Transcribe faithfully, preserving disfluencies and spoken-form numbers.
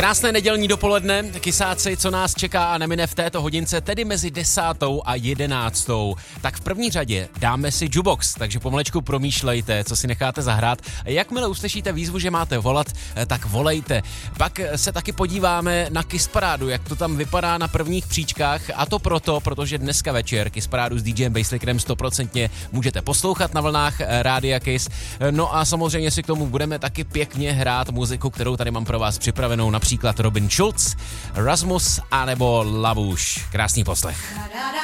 Krásné nedělní dopoledne, kysáci, co nás čeká a nemine v této hodince, tedy mezi desátou a jedenáctou. Tak v první řadě dáme si jukebox, takže pomalečku promýšlejte, co si necháte zahrát. Jakmile uslyšíte výzvu, že máte volat, tak volejte. Pak se taky podíváme na Kiss Parádu, jak to tam vypadá na prvních příčkách, a to proto, protože dneska večer Kiss Parádu s DJem Basslickerem stoprocentně můžete poslouchat na vlnách Rádia Kiss. No a samozřejmě si k tomu budeme taky pěkně hrát muziku, kterou tady mám pro vás připravenou, například Robin Schulz, Rasmus a nebo Labuš. Krásný poslech.